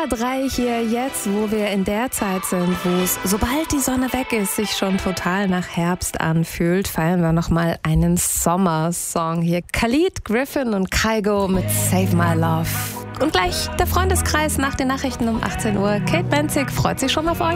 SWR3 hier jetzt, wo wir in der Zeit sind, wo es, sobald die Sonne weg ist, sich schon total nach Herbst anfühlt, feiern wir nochmal einen Sommersong hier. Khalid, Griffin und Kygo mit Save My Love. Und gleich der Freundeskreis nach den Nachrichten um 18 Uhr. Kate Benzig freut sich schon auf euch.